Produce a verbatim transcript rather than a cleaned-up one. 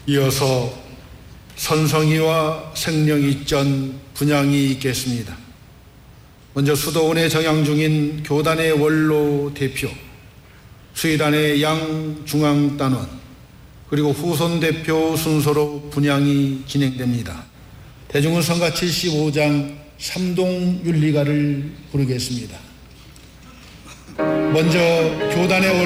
이어서 선성이와 생명이전 분향이 있겠습니다. 먼저 수도원에 정양 중인 교단의 원로 대표, 수의단의 양중앙단원, 그리고 후손 대표 순서로 분향이 진행됩니다. 대중은 성가 칠십오 장 삼동윤리가를 부르겠습니다. 먼저 교단의